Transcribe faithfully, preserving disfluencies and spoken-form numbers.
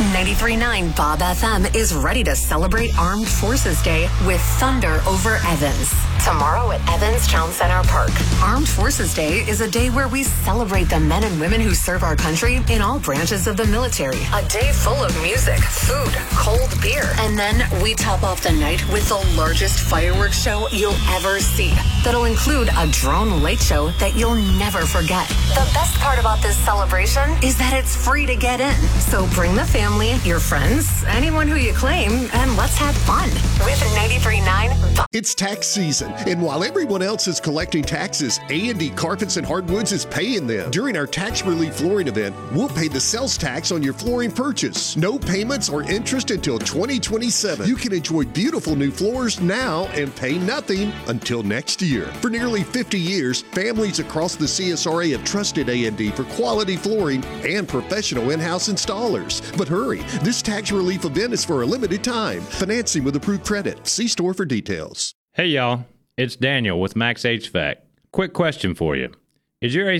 ninety-three point nine Bob F M is ready to celebrate Armed Forces Day with Thunder over Evans. Tomorrow at Evans Town Center Park. Armed Forces Day is a day where we celebrate the men and women who serve our country in all branches of the military. A day full of music, food, cold beer. And then we top off the night with the largest fireworks show you'll ever see. That'll include a drone light show that you'll never forget. The best part about this celebration is that it's free to get in. So bring the family, your friends, anyone who you claim, and let's have fun with ninety-three point nine. It's tax season, and while everyone else is collecting taxes, A and D Carpets and Hardwoods is paying them. During our tax relief flooring event, we'll pay the sales tax on your flooring purchase. No payments or interest until twenty twenty-seven. You can enjoy beautiful new floors now and pay nothing until next year. For nearly fifty years, families across the C S R A have trusted A and D for quality flooring and professional in-house installers. But hurry, this tax relief event is for a limited time. Financing with approved credit. See store for details. Hey y'all, it's Daniel with Max H V A C. Quick question for you. Is your